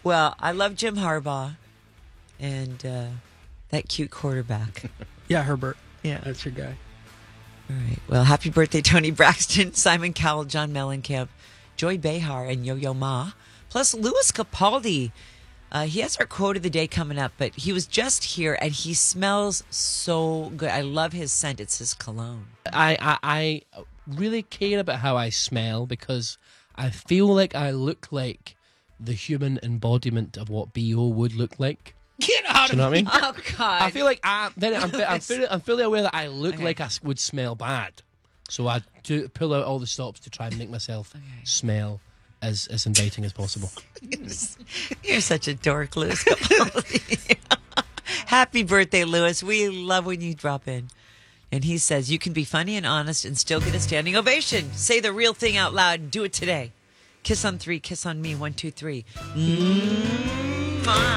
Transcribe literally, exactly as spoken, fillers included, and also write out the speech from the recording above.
Well, I love Jim Harbaugh and uh, that cute quarterback. Yeah, Herbert. Yeah. That's your guy. All right. Well, happy birthday, Tony Braxton, Simon Cowell, John Mellencamp, Joy Behar, and Yo-Yo Ma. Plus, Louis Capaldi. Uh, he has our quote of the day coming up, but he was just here, and he smells so good. I love his scent. It's his cologne. I, I, I really care about how I smell because I feel like I look like the human embodiment of what B O would look like. Get out Do you know what I mean? Oh, God. I feel like I, then I'm, I'm, fully, I'm fully aware that I look Okay. like I s- would smell bad. So I do pull out all the stops to try and make myself Okay. smell as, as inviting as possible. You're such a dork, Louis Capaldi. Happy birthday, Louis. We love when you drop in. And he says, you can be funny and honest and still get a standing ovation. Say the real thing out loud and do it today. Kiss on three, kiss on me, one, two, three. Mm-hmm.